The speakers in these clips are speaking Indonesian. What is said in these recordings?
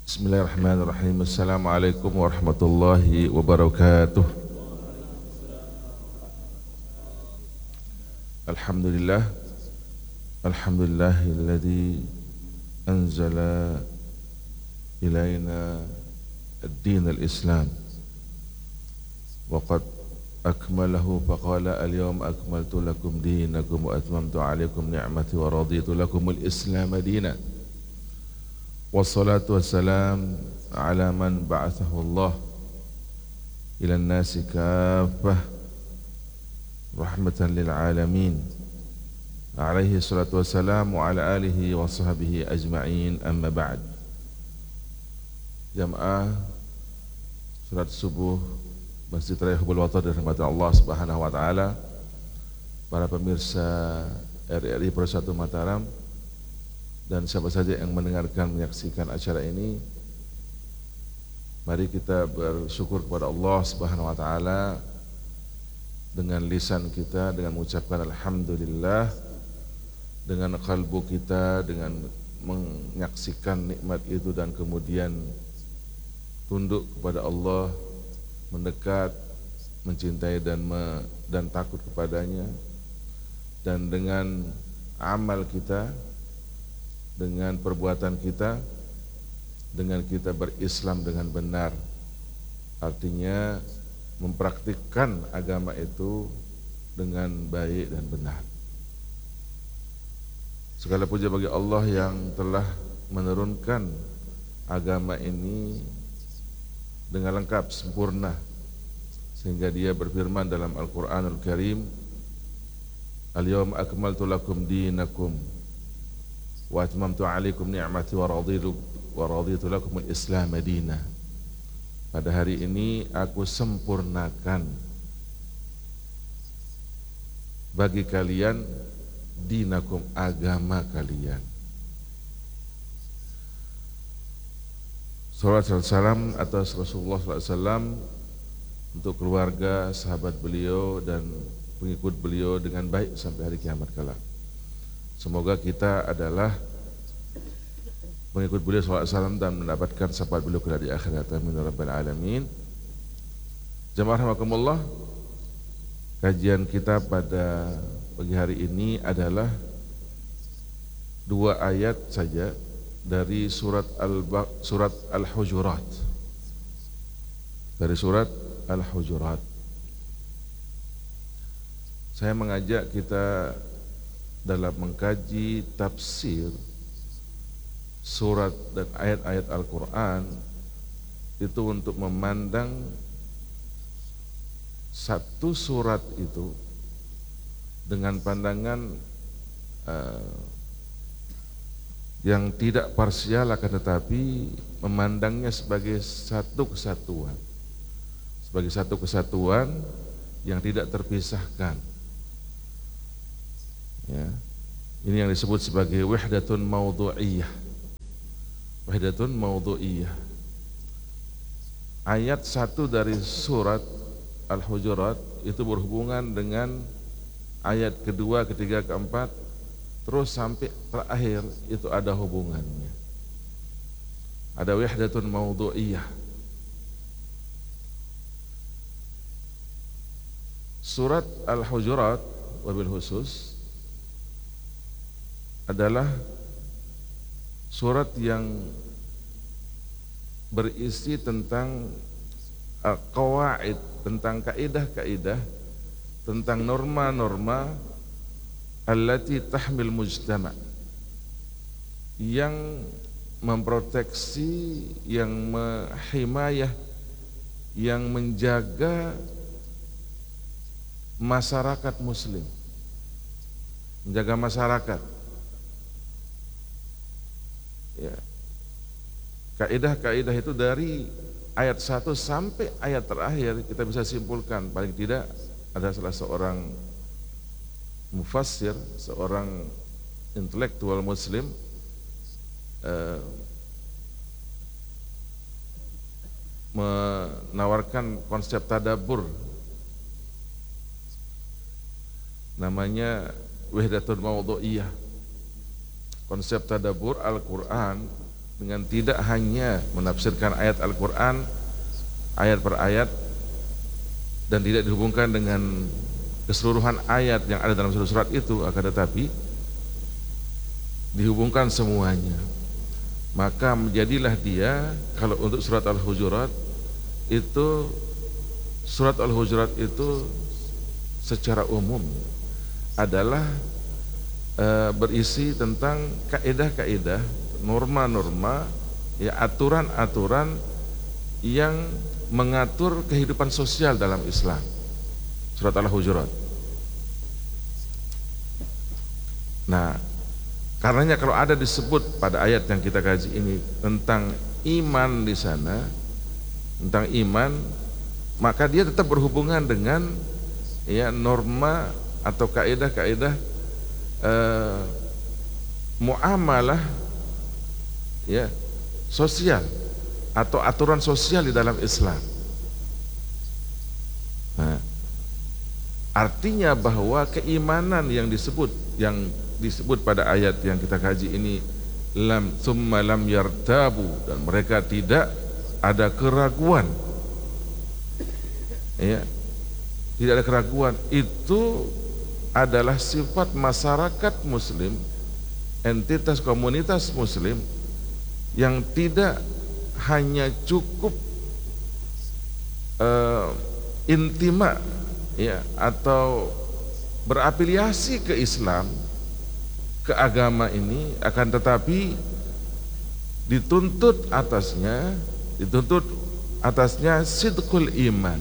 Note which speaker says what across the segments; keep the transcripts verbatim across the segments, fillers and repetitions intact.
Speaker 1: Bismillahirrahmanirrahim. Assalamualaikum warahmatullahi wabarakatuh. Alhamdulillah. Alhamdulillahilladzi anzala ilaina ad-din al-Islam wa qad akmalahu faqala al-yawma akmaltu lakum dinakum wa atmamtu alaykum ni'mati wa raditu lakum al-Islam dinan. Wassalatu wassalam ala man ba'athahu Allah ila an-nasi kaffah rahmatan lil alamin alaihi salatu wassalam wa ala alihi wa sahbihi ajma'in, amma ba'd. Jamaah salat subuh Masjid Raya Hubul Watan dirahmati Allah Subhanahu wa taala, para pemirsa R R I Persatu Mataram dan siapa saja yang mendengarkan, menyaksikan acara ini, mari kita bersyukur kepada Allah Subhanahu wa taala dengan lisan kita, dengan mengucapkan alhamdulillah, dengan kalbu kita, dengan menyaksikan nikmat itu dan kemudian tunduk kepada Allah, mendekat, mencintai dan me, dan takut kepadanya, dan dengan amal kita, dengan perbuatan kita, dengan kita berislam dengan benar, artinya mempraktikkan agama itu dengan baik dan benar. Segala puja bagi Allah yang telah menurunkan agama ini dengan lengkap, sempurna, sehingga Dia berfirman dalam Al-Qur'anul Karim, "Al-yawma akmaltu lakum dinakum wa atmamtu alaikum ni'mati wa raditu wa raditu lakum al-Islam dinan." Pada hari ini aku sempurnakan bagi kalian dinakum, agama kalian. Salawat dan salam atas Rasulullah sallallahu alaihi wasallam, untuk keluarga, sahabat beliau dan pengikut beliau dengan baik sampai hari kiamat kelak. Semoga kita adalah pengikut beliau sallallahu alaihi wasallam dan mendapatkan syafaat beliau kelak di akhirat. Amin ya rabbal alamin. Jamaah rahimakumullah, kajian kita pada pagi hari ini adalah dua ayat saja dari surat al surat Al-Hujurat. Dari surat Al-Hujurat. Saya mengajak kita dalam mengkaji tafsir surat dan ayat-ayat Al-Quran itu untuk memandang satu surat itu dengan pandangan uh, yang tidak parsial, akan tetapi memandangnya sebagai satu kesatuan, sebagai satu kesatuan yang tidak terpisahkan. Ya, ini yang disebut sebagai wahdatun maudhu'iyah. Wahdatun maudhu'iyah. Ayat satu dari surat Al-Hujurat itu berhubungan dengan ayat kedua, ketiga, keempat, terus sampai terakhir itu ada hubungannya. Ada wahdatun maudhu'iyah. Surat Al-Hujurat wabil khusus adalah surat yang berisi tentang qawaid, tentang kaidah-kaidah, tentang norma-norma allati tahmil mujtama, yang memproteksi, yang menghimayah, yang menjaga masyarakat muslim, menjaga masyarakat. Ya. Kaidah-kaidah itu dari ayat satu sampai ayat terakhir kita bisa simpulkan, paling tidak ada salah seorang mufassir, seorang intelektual muslim eh, menawarkan konsep tadabbur, namanya wahdatun maudhu'iyah. Konsep tadabbur Al-Quran dengan tidak hanya menafsirkan ayat Al-Quran ayat per ayat dan tidak dihubungkan dengan keseluruhan ayat yang ada dalam surat-surat itu, akan tetapi dihubungkan semuanya. Maka menjadilah dia, kalau untuk surat Al-Hujurat itu, surat Al-Hujurat itu secara umum adalah e, berisi tentang kaidah-kaidah, norma-norma, ya, aturan-aturan yang mengatur kehidupan sosial dalam Islam. Surat Al-Hujurat. Nah, karenanya kalau ada disebut pada ayat yang kita kaji ini tentang iman di sana, tentang iman, maka dia tetap berhubungan dengan, ya, norma atau kaidah-kaidah eh, muamalah, ya, sosial atau aturan sosial di dalam Islam. Nah, artinya bahwa keimanan yang disebut yang disebut pada ayat yang kita kaji ini, lam tsumma lam yartabu, dan mereka tidak ada keraguan, ya, tidak ada keraguan, itu adalah sifat masyarakat muslim, entitas komunitas muslim yang tidak hanya cukup uh, intima, ya, atau berafiliasi ke Islam, ke agama ini, akan tetapi dituntut atasnya dituntut atasnya sidqul iman,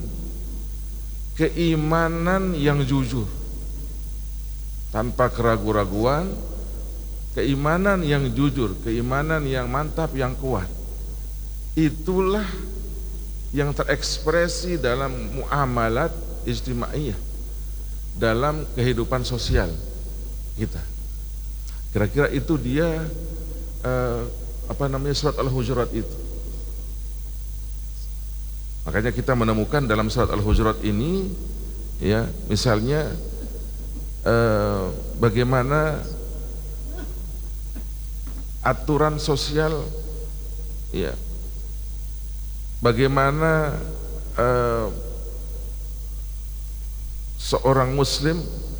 Speaker 1: keimanan yang jujur tanpa keraguan-raguan, keimanan yang jujur, keimanan yang mantap, yang kuat. Itulah yang terekspresi dalam muamalat ijtimaiyah, dalam kehidupan sosial kita. Kira-kira itu dia eh, apa namanya surat Al-Hujurat itu. Makanya kita menemukan dalam surat Al-Hujurat ini, ya, misalnya eh, bagaimana aturan sosial, ya, bagaimana eh, seorang muslim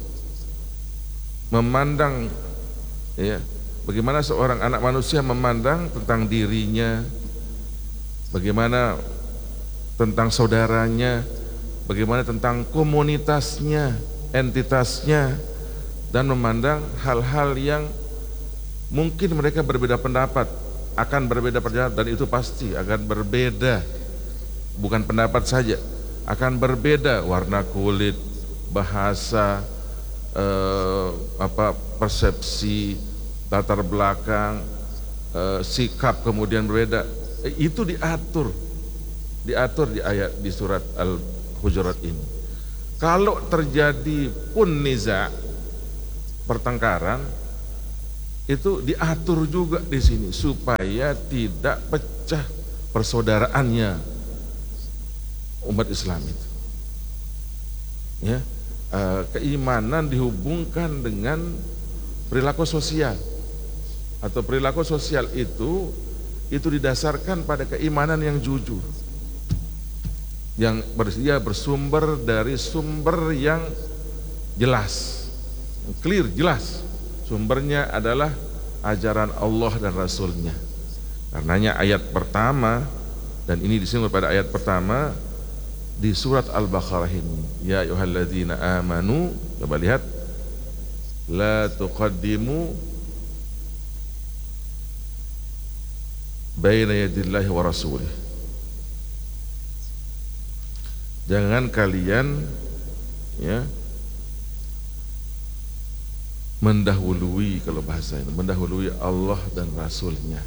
Speaker 1: memandang, ya, bagaimana seorang anak manusia memandang tentang dirinya, bagaimana tentang saudaranya, bagaimana tentang komunitasnya, entitasnya, dan memandang hal-hal yang mungkin mereka berbeda pendapat, akan berbeda pendapat, dan itu pasti akan berbeda, bukan pendapat saja, akan berbeda warna kulit, bahasa, eh, apa, persepsi, latar belakang, eh, sikap kemudian berbeda. Eh, itu diatur, diatur di ayat di surat Al-Hujurat ini. Kalau terjadi pun niza, pertengkaran, itu diatur juga di sini supaya tidak pecah persaudaraannya umat Islam itu. Ya, eh, keimanan dihubungkan dengan perilaku sosial, atau perilaku sosial itu itu didasarkan pada keimanan yang jujur, yang bersedia bersumber dari sumber yang jelas, clear, jelas. Sumbernya adalah ajaran Allah dan Rasulnya. Karenanya ayat pertama, dan ini disinggung pada ayat pertama di surat Al-Baqarah ini, ya ayyuhalladzina amanu, coba lihat, la tuqaddimu baina yadillahi wa rasulih. Jangan kalian, ya, mendahului, kalau bahasa ini, mendahului Allah dan Rasulnya.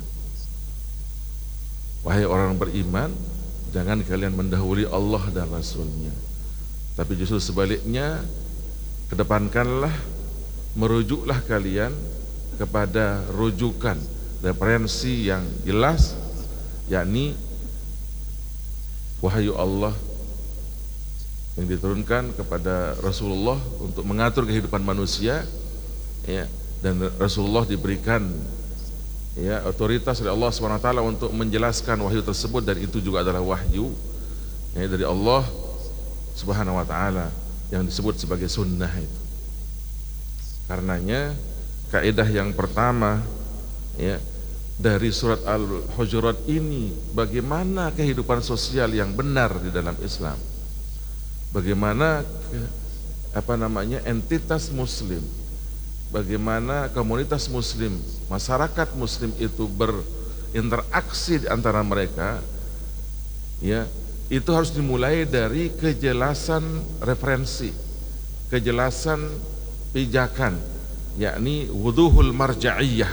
Speaker 1: Wahai orang beriman, jangan kalian mendahului Allah dan Rasulnya, tapi justru sebaliknya, kedepankanlah, merujuklah kalian kepada rujukan, referensi yang jelas, yakni wahyu Allah yang diturunkan kepada Rasulullah untuk mengatur kehidupan manusia, ya, dan Rasulullah diberikan ya, otoritas dari Allah subhanahu wa taala untuk menjelaskan wahyu tersebut, dan itu juga adalah wahyu ya, dari Allah subhanahu wa taala yang disebut sebagai sunnah itu. Karenanya kaidah yang pertama ya dari surat Al-Hujurat ini, bagaimana kehidupan sosial yang benar di dalam Islam, bagaimana apa namanya entitas muslim, bagaimana komunitas muslim, masyarakat muslim itu berinteraksi di antara mereka, ya, itu harus dimulai dari kejelasan referensi, kejelasan pijakan, yakni wuduhul marja'iyah.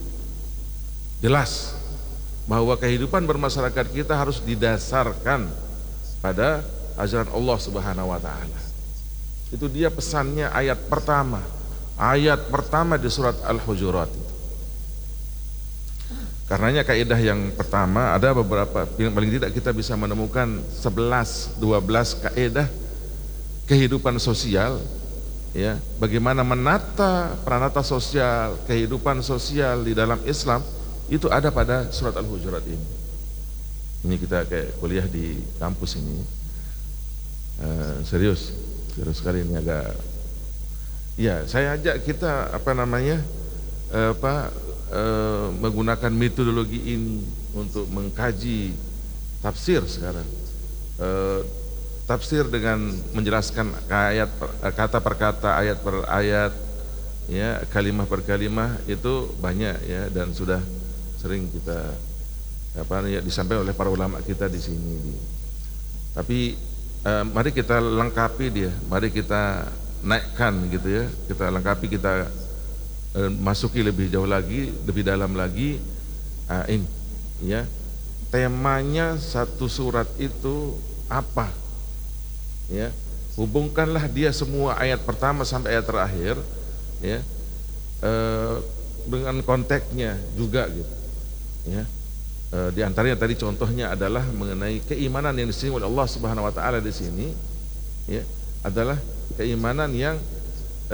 Speaker 1: Jelas bahwa kehidupan bermasyarakat kita harus didasarkan pada ajaran Allah Subhanahu wa taala. Itu dia pesannya ayat pertama. Ayat pertama di surat Al-Hujurat itu. Karenanya kaidah yang pertama, ada beberapa, paling tidak kita bisa menemukan sebelas dua belas kaidah kehidupan sosial ya, bagaimana menata pranata sosial, kehidupan sosial di dalam Islam, itu ada pada surat Al-Hujurat ini. Ini kita kayak kuliah di kampus ini. Uh, serius, serius sekali ini agak. Ya, saya ajak kita apa namanya, uh, apa uh, menggunakan metodologi ini untuk mengkaji tafsir sekarang. Uh, tafsir dengan menjelaskan ayat kata per kata, ayat per ayat, ya, kalimah per kalimah, itu banyak ya, dan sudah sering kita apa ya disampaikan oleh para ulama kita di sini. Tapi eh, mari kita lengkapi dia, mari kita naikkan gitu ya, kita lengkapi, kita eh, masuki lebih jauh lagi, lebih dalam lagi. Eh, ini ya, temanya satu surat itu apa? Ya, hubungkanlah dia semua ayat pertama sampai ayat terakhir ya, eh, dengan konteksnya juga gitu. Ya, e, di antaranya tadi contohnya adalah mengenai keimanan yang disinggung oleh Allah Subhanahu wa taala di sini ya, adalah keimanan yang e,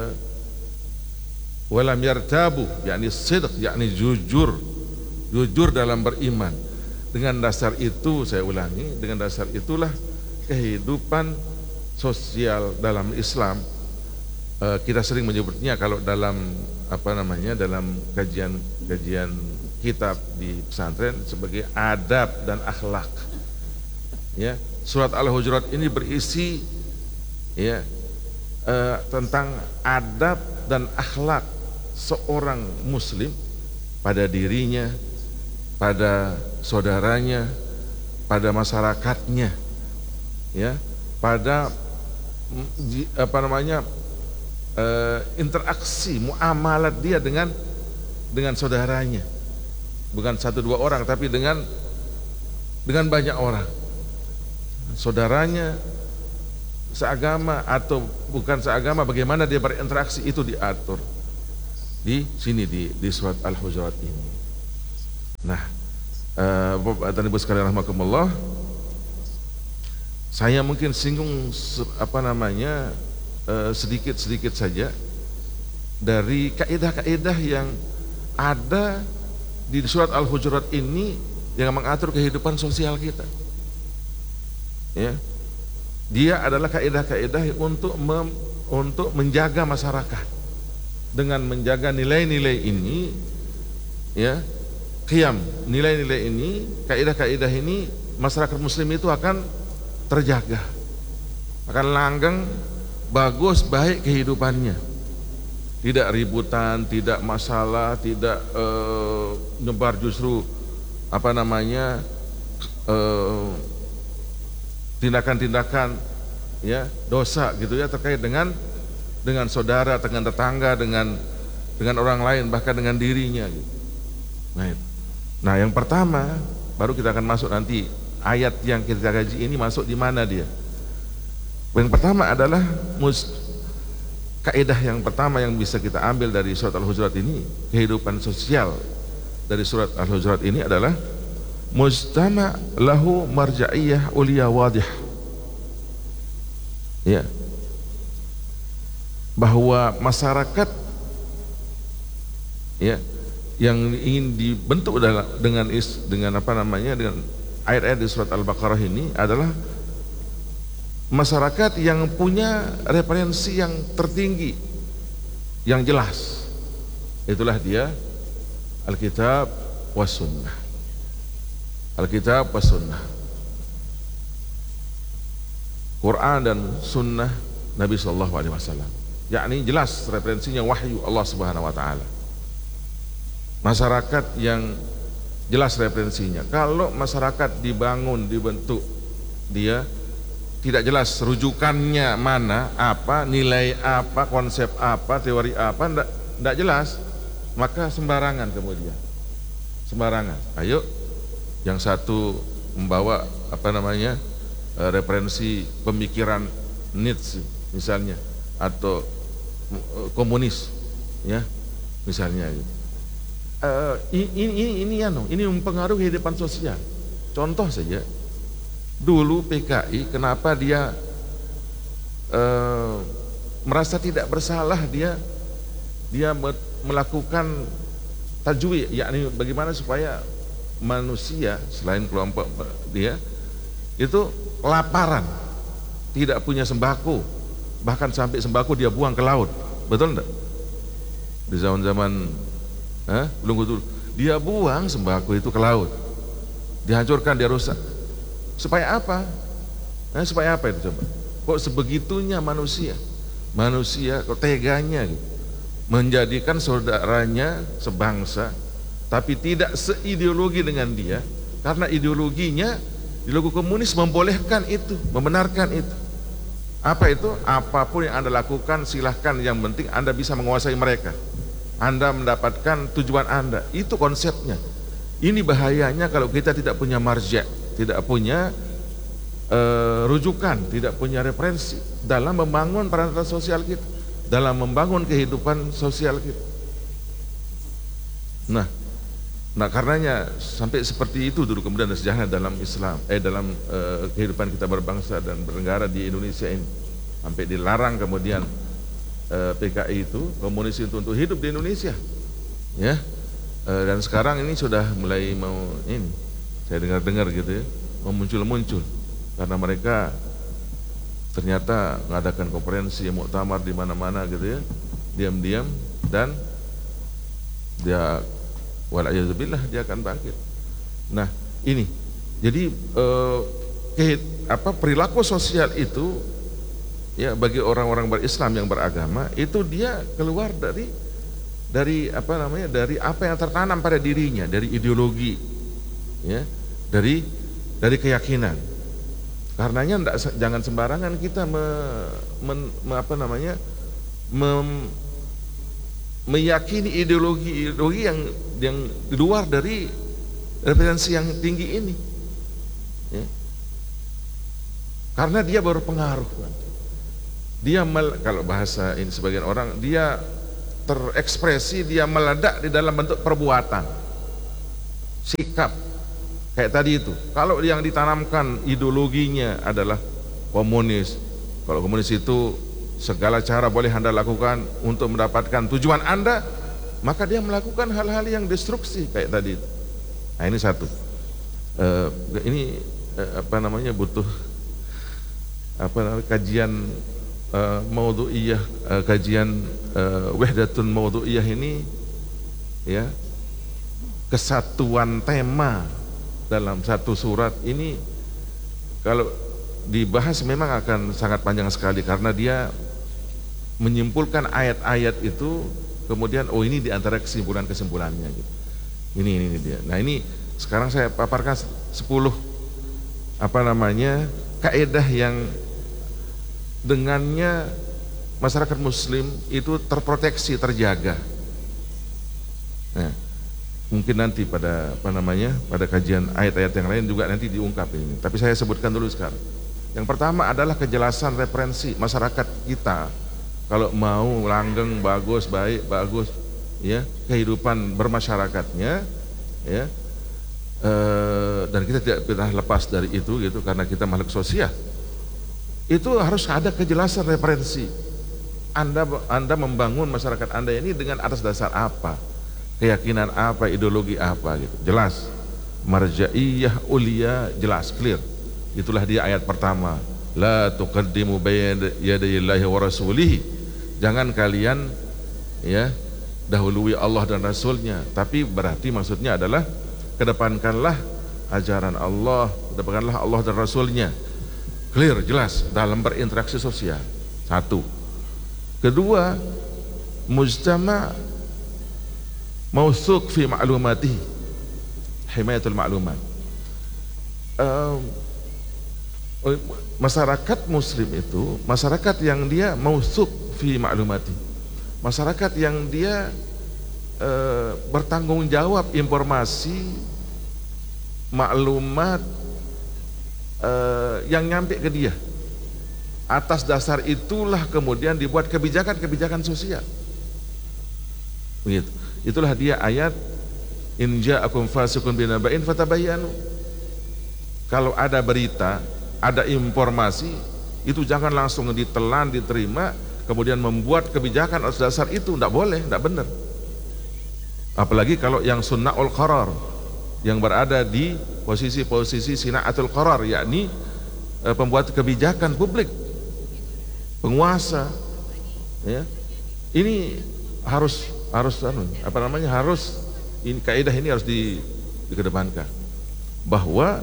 Speaker 1: walam yartabu, yakni sidq, yakni jujur, jujur dalam beriman. Dengan dasar itu, saya ulangi, dengan dasar itulah kehidupan sosial dalam Islam. E, kita sering menyebutnya kalau dalam apa namanya dalam kajian-kajian kitab di pesantren sebagai adab dan akhlak. Ya, surat Al-Hujurat ini berisi ya eh, tentang adab dan akhlak seorang muslim pada dirinya, pada saudaranya, pada masyarakatnya, ya, pada apa namanya eh, interaksi muamalat dia dengan dengan saudaranya. Bukan satu dua orang, tapi dengan dengan banyak orang, saudaranya seagama atau bukan seagama, bagaimana dia berinteraksi itu diatur di sini di, di surat Al-Hujurat ini. Nah, Bapak dan Ibu sekalian rahimakumullah, saya mungkin singgung apa namanya sedikit-sedikit saja dari kaidah-kaidah yang ada di surat Al-Hujurat ini yang mengatur kehidupan sosial kita. Ya, dia adalah kaidah-kaidah untuk mem, untuk menjaga masyarakat. Dengan menjaga nilai-nilai ini, ya, qiyam, nilai-nilai ini, kaidah-kaidah ini, masyarakat muslim itu akan terjaga, akan langgeng, bagus, baik kehidupannya. Tidak ributan, tidak masalah, tidak uh, nyebar justru apa namanya tindakan-tindakan uh, ya dosa gitu ya, terkait dengan dengan saudara, dengan tetangga, dengan dengan orang lain, bahkan dengan dirinya gitu. Nah, nah yang pertama baru kita akan masuk nanti ayat yang kita kaji ini masuk di mana dia. Yang pertama adalah mus kaidah yang pertama yang bisa kita ambil dari surat Al-Hujurat ini, kehidupan sosial dari surat Al-Hujurat ini adalah mujtama lahu marja'iyah ulia wadih. Ya, bahwa masyarakat ya yang ingin dibentuk dengan dengan apa namanya dengan ayat-ayat di surat Al-Baqarah ini adalah masyarakat yang punya referensi yang tertinggi, yang jelas. Itulah dia Alkitab was Sunnah. Alkitab was Sunnah, Quran dan Sunnah Nabi Shallallahu Alaihi Wasallam. Yakni jelas referensinya wahyu Allah Subhanahu Wa Taala. Masyarakat yang jelas referensinya. Kalau masyarakat dibangun, dibentuk, dia tidak jelas rujukannya mana, apa, nilai apa, konsep apa, teori apa, tidak tidak jelas, maka sembarangan kemudian, sembarangan. Ayo, yang satu membawa apa namanya referensi pemikiran Nietzsche misalnya, atau komunis, ya, misalnya. Gitu. Uh, ini ini ini ya, no, ini mempengaruhi kehidupan sosial. Contoh saja, dulu P K I kenapa dia uh, merasa tidak bersalah, dia dia melakukan tajwid, yakni bagaimana supaya manusia selain kelompok dia itu kelaparan, tidak punya sembako, bahkan sampai sembako dia buang ke laut, betul enggak? Di zaman-zaman eh, belum betul, dia buang sembako itu ke laut, dihancurkan, dia rusak. Supaya apa? Eh, supaya apa itu coba? Kok sebegitunya manusia, manusia kok teganya gitu, menjadikan saudaranya sebangsa, tapi tidak seideologi dengan dia, karena ideologinya, ideologi komunis membolehkan itu, membenarkan itu. Apa itu? Apapun yang Anda lakukan silahkan, yang penting Anda bisa menguasai mereka, Anda mendapatkan tujuan Anda. Itu konsepnya. Ini bahayanya kalau kita tidak punya marja', tidak punya uh, rujukan, tidak punya referensi dalam membangun peran sosial kita, dalam membangun kehidupan sosial kita. Nah, nah karenanya sampai seperti itu dulu kemudian sejarah dalam Islam, eh dalam uh, kehidupan kita berbangsa dan bernegara di Indonesia ini, sampai dilarang kemudian uh, P K I itu, komunis itu, untuk hidup di Indonesia, ya. Uh, dan sekarang ini sudah mulai mau ini, saya dengar-dengar gitu ya, mau muncul-muncul karena mereka ternyata mengadakan konferensi, muktamar di mana-mana gitu ya, diam-diam, dan dia wala'iyadzubillah dia akan bangkit. Nah ini, jadi eh, ke, apa perilaku sosial itu ya bagi orang-orang berislam yang beragama itu dia keluar dari dari apa namanya dari apa yang tertanam pada dirinya, dari ideologi, ya, dari dari keyakinan. Karenanya enggak, jangan sembarangan kita me, men, me, apa namanya mem, meyakini ideologi-ideologi yang yang di luar dari referensi yang tinggi ini, ya. Karena dia berpengaruh. Dia mel, kalau bahasa ini sebagian orang, dia terekspresi, dia meledak di dalam bentuk perbuatan, sikap. Kayak tadi itu, kalau yang ditanamkan ideologinya adalah komunis, kalau komunis itu segala cara boleh Anda lakukan untuk mendapatkan tujuan Anda, maka dia melakukan hal-hal yang destruksi kayak tadi itu. Nah ini satu, uh, ini uh, apa namanya butuh apa namanya kajian uh, maudhu'iyah, uh, kajian uh, wahdatun maudhu'iyah ini, ya, kesatuan tema dalam satu surat ini kalau dibahas memang akan sangat panjang sekali, karena dia menyimpulkan ayat-ayat itu, kemudian oh ini diantara kesimpulan-kesimpulannya gitu. Ini, ini ini dia. Nah ini sekarang saya paparkan sepuluh apa namanya kaidah yang dengannya masyarakat Muslim itu terproteksi, terjaga. Nah, mungkin nanti pada apa namanya pada kajian ayat-ayat yang lain juga nanti diungkap ini. Tapi saya sebutkan dulu sekarang. Yang pertama adalah kejelasan referensi masyarakat kita. Kalau mau langgeng, bagus, baik, bagus, ya, kehidupan bermasyarakatnya, ya, e, dan kita tidak pernah lepas dari itu, gitu, karena kita makhluk sosial. Itu harus ada kejelasan referensi. Anda, Anda membangun masyarakat Anda ini dengan atas dasar apa? keyakinan apa, ideologi apa gitu. Jelas. Marja'iyah ulia, jelas, clear. Itulah dia ayat pertama. La tuqaddimu bayna yadayillahi wa rasulihi. Jangan kalian ya dahului Allah dan Rasulnya, tapi berarti maksudnya adalah kedepankanlah ajaran Allah, kedepankanlah Allah dan Rasulnya. Clear, jelas dalam berinteraksi sosial. Satu. Kedua, mujtama mausuq fi ma'lumatihi, himayatul ma'lumat. Uh, masyarakat muslim itu masyarakat yang dia mausuq fi ma'lumati, masyarakat yang dia uh, bertanggung jawab informasi maklumat uh, yang nyampe ke dia. Atas dasar itulah kemudian dibuat kebijakan-kebijakan sosial. Begitu. Itulah dia ayat in ja'akum fasiqun binaba'in fatabayyanu. Kalau ada berita, ada informasi, itu jangan langsung ditelan, diterima, kemudian membuat kebijakan atas dasar itu. Tidak boleh, tidak benar. Apalagi kalau yang sunnahul qarar, yang berada di posisi-posisi sina'atul qarar, yakni e, pembuat kebijakan publik, penguasa, ya. Ini harus harus apa namanya harus ini kaidah ini harus di, dikedepankan, bahwa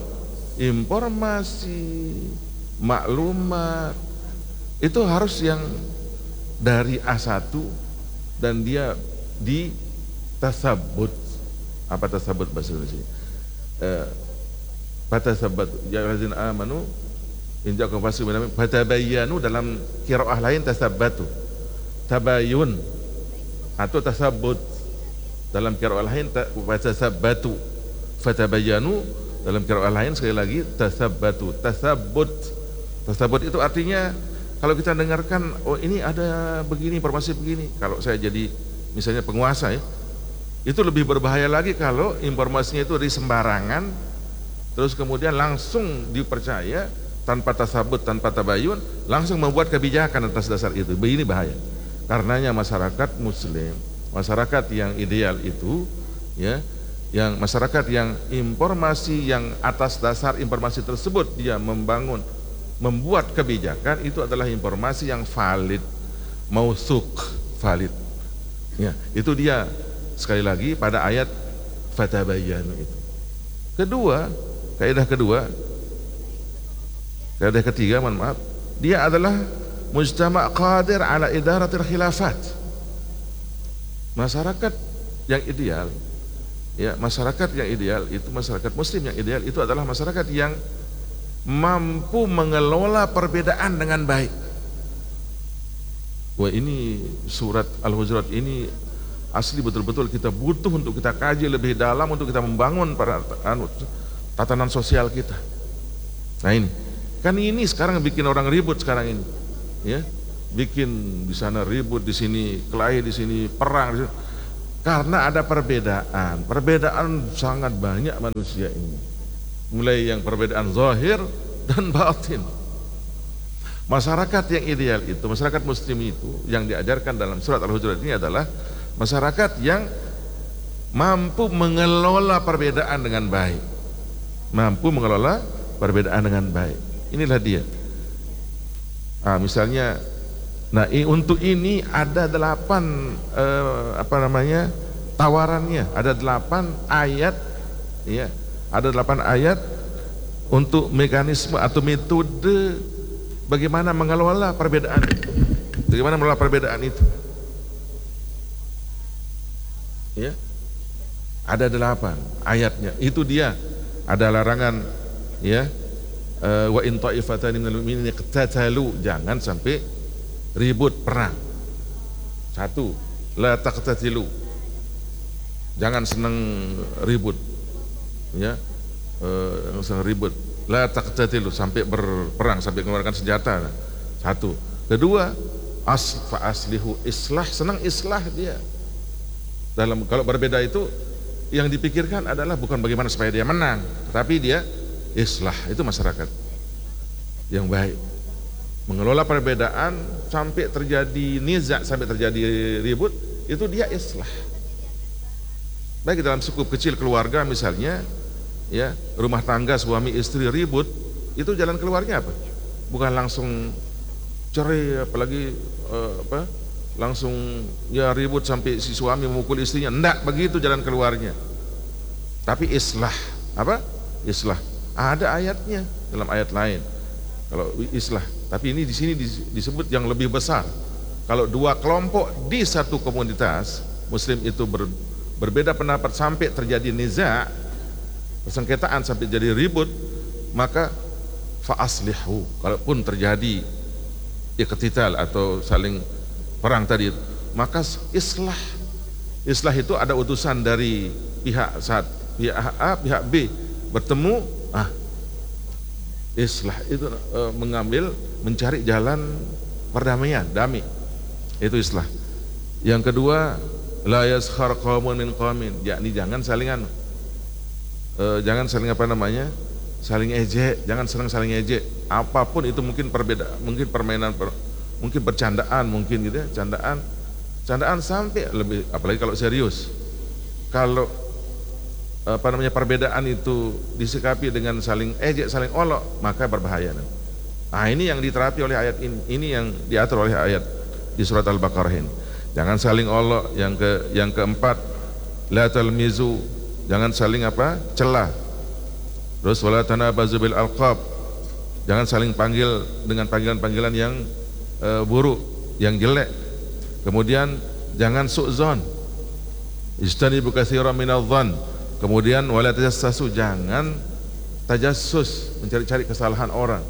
Speaker 1: informasi maklumat itu harus yang dari A satu dan dia di tasabbut. Apa tasabbut bahasa Indonesia? Eh, Fatasabbut ya allazina amanu in ja'akum fasiqun binaba'in fatabayyanu, dalam qiraah lain tasabbatu, tabayyun atau tasabbut, dalam qiraah lain fatasabbatu, fatabayyanu, dalam qiraah lain sekali lagi tasabbatu, tasabbut. Tasabbut itu artinya kalau kita dengarkan, oh ini ada begini, informasi begini. Kalau saya jadi misalnya penguasa ya, itu lebih berbahaya lagi kalau informasinya itu dari sembarangan, terus kemudian langsung dipercaya tanpa tasabut, tanpa tabayun, langsung membuat kebijakan atas dasar itu. Ini bahaya. Karenanya masyarakat muslim, masyarakat yang ideal itu ya, yang masyarakat yang informasi yang atas dasar informasi tersebut dia membangun, membuat kebijakan, itu adalah informasi yang valid, mausuk, valid. Ya, itu dia sekali lagi pada ayat fatabayyanu itu. Kedua, kaidah kedua, kaidah ketiga, mohon maaf, dia adalah mujtama' qadir ala idaratil khilafat. Masyarakat yang ideal, ya, masyarakat yang ideal itu masyarakat muslim yang ideal itu adalah masyarakat yang mampu mengelola perbedaan dengan baik. Wah, ini surat Al-Hujurat ini asli betul-betul kita butuh untuk kita kaji lebih dalam, untuk kita membangun pada anu, tatanan sosial kita. Nah ini, kan ini sekarang bikin orang ribut sekarang ini, ya, bikin di sana ribut, di sini kelahi, di sini perang, di sini. Karena ada perbedaan, perbedaan sangat banyak manusia ini, mulai yang perbedaan zahir dan batin. Masyarakat yang ideal itu, masyarakat muslim itu yang diajarkan dalam surat Al-Hujurat ini adalah masyarakat yang mampu mengelola perbedaan dengan baik, mampu mengelola perbedaan dengan baik. Inilah dia. Ah, misalnya, nah untuk ini ada delapan eh, apa namanya tawarannya, ada delapan ayat, ya, ada delapan ayat untuk mekanisme atau metode bagaimana mengelola perbedaan, bagaimana mengelola perbedaan itu. Ya, ada delapan ayatnya. Itu dia. Ada larangan, ya, uh, wa in ta'ifatani minal mu'minina iqtatalu, jangan sampai ribut perang. Satu, la taqtatilu, jangan senang ribut, ya, uh, senang ribut. La taqtatilu, sampai berperang, sampai mengeluarkan senjata. Satu. Kedua, as fa aslihu, islah, senang islah dia. Dalam kalau berbeda itu yang dipikirkan adalah bukan bagaimana supaya dia menang, tapi dia islah, itu masyarakat yang baik, mengelola perbedaan sampai terjadi nizak, sampai terjadi ribut, itu dia islah. Baik dalam skup kecil keluarga misalnya, ya rumah tangga suami istri ribut, itu jalan keluarnya apa? Bukan langsung cerai, apalagi eh, apa? Langsung ya ribut sampai si suami memukul istrinya. Enggak begitu jalan keluarnya. Tapi islah, apa? Islah. Ada ayatnya dalam ayat lain. Kalau islah, tapi ini di sini disebut yang lebih besar. Kalau dua kelompok di satu komunitas muslim itu ber, berbeda pendapat sampai terjadi niza, persengketaan sampai jadi ribut, maka fa'aslihu, kalaupun terjadi iqtital atau saling perang tadi, maka islah. Islah itu ada utusan dari pihak saat pihak A, pihak B bertemu, ah islah itu e, mengambil mencari jalan perdamaian, damai. Itu islah. Yang kedua, la yaskhar qaumun min qaumin, yakni jangan salingan e, jangan saling apa namanya? saling ejek, jangan senang saling ejek. Apapun itu, mungkin perbedaan, mungkin permainan per, mungkin bercandaan, mungkin gitu ya, candaan. Candaan sampai lebih, apalagi kalau serius. Kalau apa namanya perbedaan itu disikapi dengan saling ejek, saling olok, maka berbahaya. Nah, ini yang diterapi oleh ayat ini. Ini yang diatur oleh ayat di surat Al-Baqarah ini. Jangan saling olok. Yang ke yang keempat, la talmizu, jangan saling apa? celah. Terus wala tanabazu bil alqab, jangan saling panggil dengan panggilan-panggilan yang e, buruk, yang jelek. Kemudian jangan su'zon, ijtanibu katsiran minadh-dhann. Kemudian wala tajassasu, jangan tajassus, mencari-cari kesalahan orang.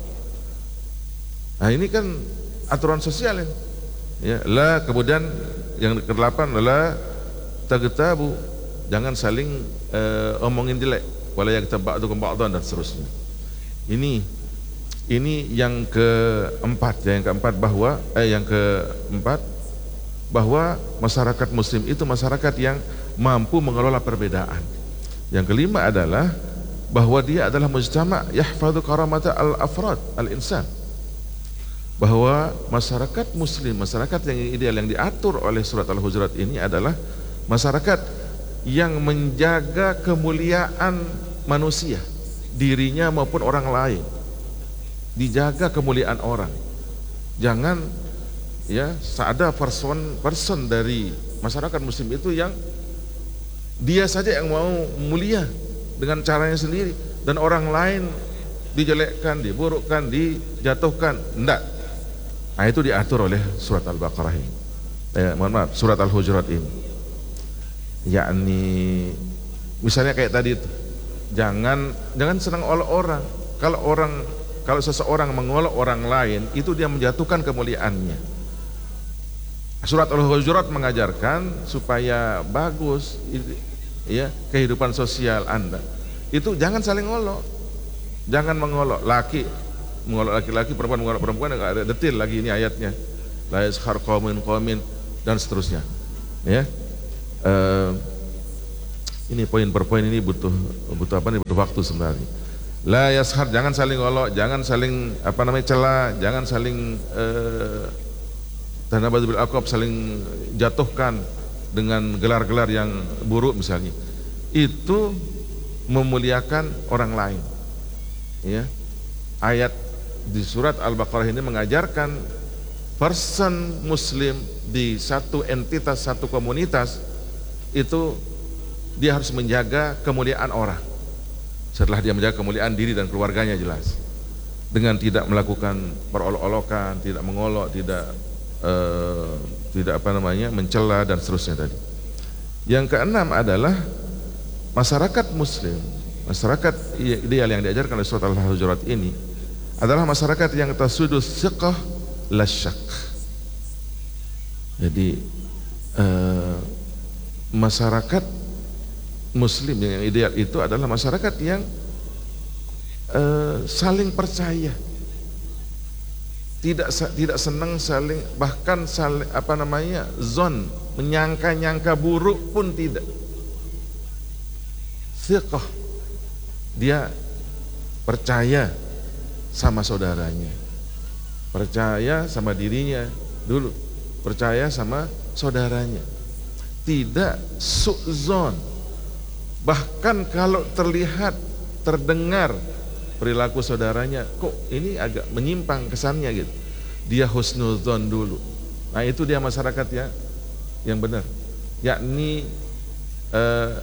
Speaker 1: Nah, ini kan aturan sosial ya. Ya, la, kemudian yang kedelapan, la tagtabu, jangan saling e, omongin jelek. Wala yaghtab ba'dukum ba'dhan, dan seterusnya. Ini ini yang keempat, ya, yang keempat bahwa eh yang keempat bahwa masyarakat muslim itu masyarakat yang mampu mengelola perbedaan. Yang kelima adalah bahwa dia adalah mujtama' yahfadhu karamata al-afrad al-insan. Bahwa masyarakat muslim, masyarakat yang ideal yang diatur oleh surat Al-Hujurat ini adalah masyarakat yang menjaga kemuliaan manusia, dirinya maupun orang lain. Dijaga kemuliaan orang. Jangan ya ada person person dari masyarakat muslim itu yang dia saja yang mau mulia dengan caranya sendiri, dan orang lain dijelekkan, diburukkan, dijatuhkan. Enggak. Nah, itu diatur oleh surat Al-Baqarah ini. Eh, mohon maaf, surat Al-Hujurat ini. Yakni misalnya kayak tadi itu, jangan jangan senang olok orang. Kalau orang kalau seseorang mengolok orang lain, itu dia menjatuhkan kemuliaannya. Surat Al-Hujurat mengajarkan supaya bagus ya kehidupan sosial Anda. Itu jangan saling ngolok. Jangan mengolok laki mengolok laki-laki, perempuan mengolok perempuan, enggak ada detail lagi ini ayatnya. La yaskhar qaumin qaumin dan seterusnya. Ya. Uh, ini poin per poin ini butuh butuh apa nih butuh waktu sebenarnya. La yashar, jangan saling ngolok, jangan saling apa namanya celah, jangan saling tanabadzu bil alqab, saling jatuhkan dengan gelar-gelar yang buruk misalnya. Itu memuliakan orang lain. Ya. Ayat di surat Al-Baqarah ini mengajarkan person muslim di satu entitas, satu komunitas itu dia harus menjaga kemuliaan orang. Setelah dia menjaga kemuliaan diri dan keluarganya, jelas dengan tidak melakukan perolok-olokan, tidak mengolok, tidak uh, tidak apa namanya mencela dan seterusnya tadi. Yang keenam adalah masyarakat muslim, masyarakat ideal yang diajarkan oleh surat Al-Hujurat ini adalah masyarakat yang tasudus siqah lasyak. Jadi uh, masyarakat muslim yang ideal itu adalah masyarakat yang uh, saling percaya, tidak tidak senang saling, bahkan saling apa namanya zon, menyangka-nyangka buruk pun tidak. Thiqah, dia percaya sama saudaranya, percaya sama dirinya dulu, percaya sama saudaranya, tidak su'zon, Bahkan kalau terlihat, terdengar perilaku saudaranya, kok ini agak menyimpang kesannya gitu, dia husnuzon dulu. Nah itu dia masyarakat ya yang benar, yakni eh,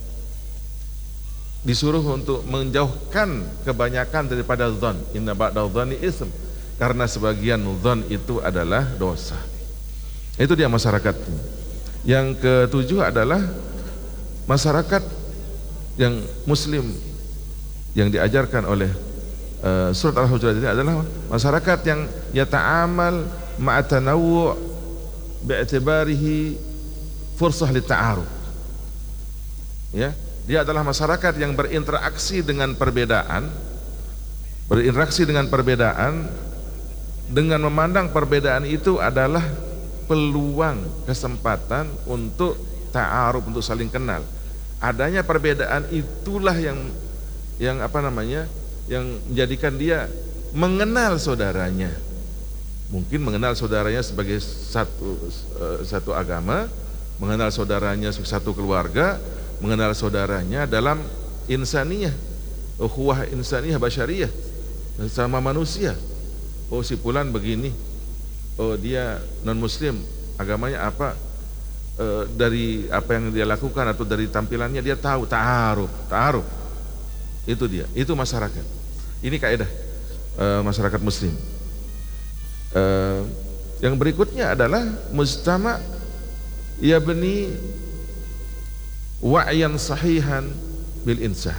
Speaker 1: disuruh untuk menjauhkan kebanyakan daripada zon. Inna ba'da dzanni ism, karena sebagian zon itu adalah dosa. Itu dia masyarakat. Yang ketujuh adalah masyarakat yang muslim yang diajarkan oleh uh, surat Al-Hujurat ini adalah masyarakat yang yata'amal ma'atanawwu' bi'tibarihi fursah lita'aruf. Ya, dia adalah masyarakat yang berinteraksi dengan perbedaan, berinteraksi dengan perbedaan dengan memandang perbedaan itu adalah peluang, kesempatan untuk ta'aruf, untuk saling kenal. Adanya perbedaan itulah yang yang apa namanya, yang menjadikan dia mengenal saudaranya. Mungkin mengenal saudaranya sebagai satu satu agama, mengenal saudaranya sebagai satu keluarga, mengenal saudaranya dalam insaniyah, ukhuwah insaniyah basyariyah, sama manusia. Oh si fulan begini, oh dia non muslim, agamanya apa, e, dari apa yang dia lakukan atau dari tampilannya dia tahu, ta'aruf, ta'aruf. Itu dia, itu masyarakat. Ini kaidah e, masyarakat muslim. E, yang berikutnya adalah mujtama yabni wa'yan sahihan bil insan.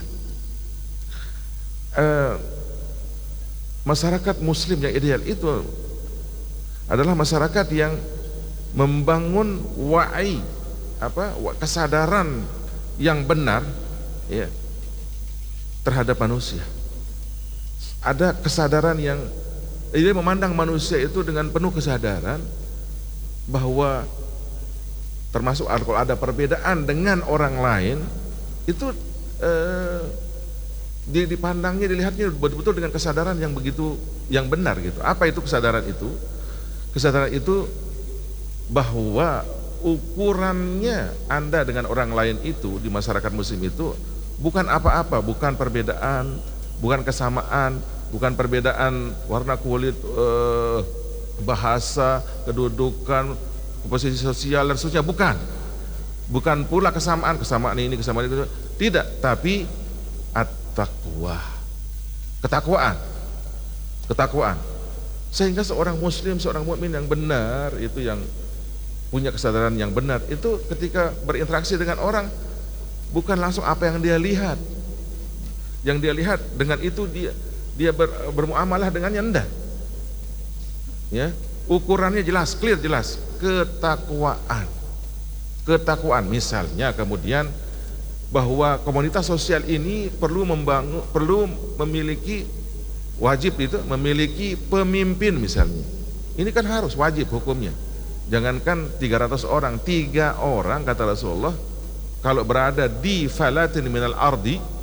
Speaker 1: E, masyarakat muslim yang ideal itu adalah masyarakat yang membangun wa'i, apa, kesadaran yang benar ya, terhadap manusia. Ada kesadaran yang dia memandang manusia itu dengan penuh kesadaran bahwa termasuk kalau ada perbedaan dengan orang lain itu eh, dipandangnya, dilihatnya betul-betul dengan kesadaran yang begitu, yang benar gitu. Apa itu kesadaran itu? Kesadaran itu bahwa ukurannya Anda dengan orang lain itu di masyarakat muslim itu bukan apa-apa, bukan perbedaan, bukan kesamaan, bukan perbedaan warna kulit, eh, bahasa, kedudukan, posisi sosial dan seterusnya, bukan. Bukan pula kesamaan, kesamaan ini, kesamaan itu, tidak, tapi at-taqwa, ketakwaan, ketakwaan. Sehingga seorang muslim, seorang mukmin yang benar itu, yang punya kesadaran yang benar itu, ketika berinteraksi dengan orang bukan langsung apa yang dia lihat, yang dia lihat dengan itu dia dia ber, bermuamalah dengannya, enggak. Ya, ukurannya jelas, clear, jelas, ketakwaan, ketakwaan. Misalnya kemudian bahwa komunitas sosial ini perlu membangun, perlu memiliki, wajib itu memiliki pemimpin misalnya. Ini kan harus, wajib hukumnya. Jangankan tiga ratus orang, tiga orang kata Rasulullah kalau berada di falatin minal ardi,